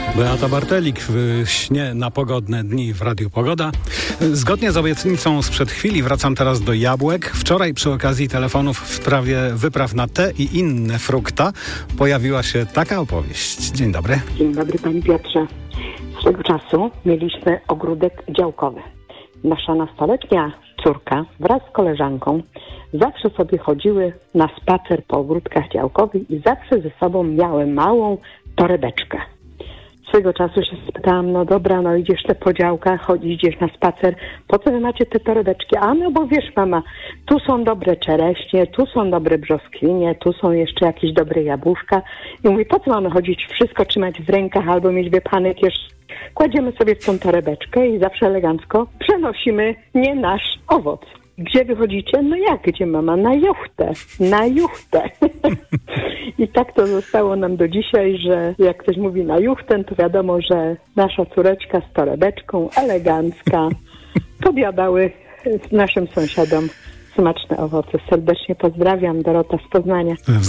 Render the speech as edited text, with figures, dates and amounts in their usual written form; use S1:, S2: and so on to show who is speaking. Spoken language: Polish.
S1: Beata Bartelik w śnie na pogodne dni w Radiu Pogoda. Zgodnie z obietnicą sprzed chwili wracam teraz do jabłek. Wczoraj przy okazji telefonów w sprawie wypraw na te i inne frukta pojawiła się taka opowieść. Dzień dobry.
S2: Dzień dobry, panie Piotrze. Swego czasu mieliśmy ogródek działkowy. Nasza nastoletnia córka wraz z koleżanką zawsze sobie chodziły na spacer po ogródkach działkowych i zawsze ze sobą miały małą torebeczkę. Swego czasu się spytałam, no dobra, no idziesz te po działkach, idziesz na spacer, po co wy macie te torebeczki? A no bo wiesz mama, tu są dobre czereśnie, tu są dobre brzoskwinie, tu są jeszcze jakieś dobre jabłuszka. I mówię, po co mamy chodzić, wszystko trzymać w rękach albo mieć wypchane kieszenie? Kładziemy sobie w tą torebeczkę i zawsze elegancko przenosimy nie nasz owoc. Gdzie wychodzicie? No jak, gdzie mama? Na juchtę. Na juchtę. I tak to zostało nam do dzisiaj, że jak ktoś mówi na juchtę, to wiadomo, że nasza córeczka z torebeczką, elegancka, podjadały naszym sąsiadom smaczne owoce. Serdecznie pozdrawiam, Dorota z Poznania.